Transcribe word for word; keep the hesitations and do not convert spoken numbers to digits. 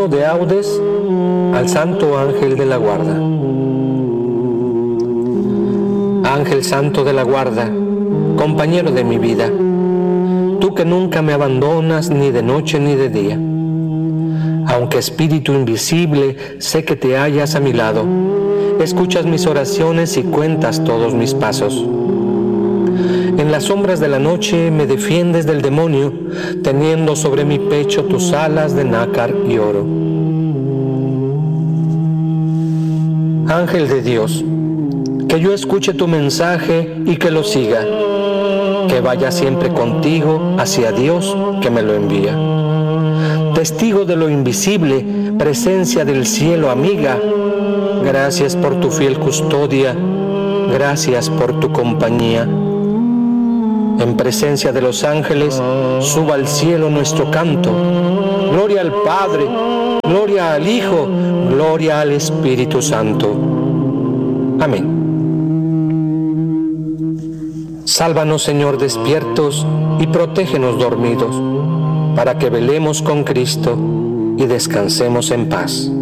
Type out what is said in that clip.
de Audes al Santo Ángel de la Guarda. Ángel Santo de la Guarda, compañero de mi vida, tú que nunca me abandonas ni de noche ni de día. Aunque espíritu invisible, sé que te hallas a mi lado, escuchas mis oraciones y cuentas todos mis pasos. En las sombras de la noche me defiendes del demonio, teniendo sobre mi pecho tus alas de nácar y oro. Ángel de Dios, que yo escuche tu mensaje y que lo siga, que vaya siempre contigo hacia Dios que me lo envía. Testigo de lo invisible, presencia del cielo amiga, gracias por tu fiel custodia, gracias por tu compañía. En presencia de los ángeles, suba al cielo nuestro canto. Gloria al Padre, gloria al Hijo, gloria al Espíritu Santo. Amén. Sálvanos, Señor, despiertos y protégenos dormidos, para que velemos con Cristo y descansemos en paz.